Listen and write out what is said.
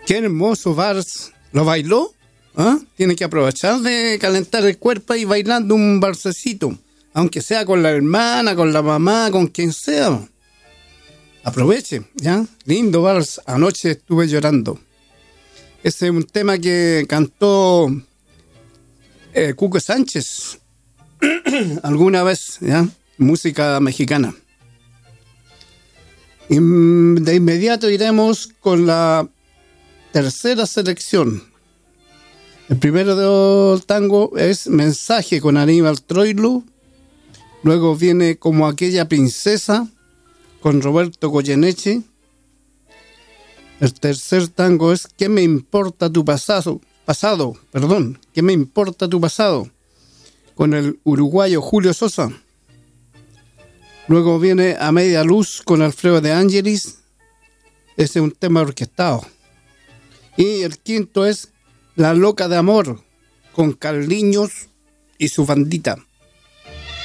Qué hermoso vals. ¿Lo bailó? ¿Ah? Tiene que aprovechar de calentar el cuerpo y bailando un valsecito. Aunque sea con la hermana, con la mamá, con quien sea. Aproveche, ¿ya? Lindo vals. Anoche estuve llorando. Ese es un tema que cantó Cuco Sánchez alguna vez, ¿ya? Música mexicana. Y de inmediato iremos con la tercera selección. El primero del tango es Mensaje con Aníbal Troilo. Luego viene Como aquella princesa con Roberto Goyeneche. El tercer tango es ¿Qué me importa tu pasado? ¿Qué me importa tu pasado? Con el uruguayo Julio Sosa. Luego viene A media luz con Alfredo de Ángelis. Ese es un tema orquestado. Y el quinto es La loca de amor con Carliños y su bandita.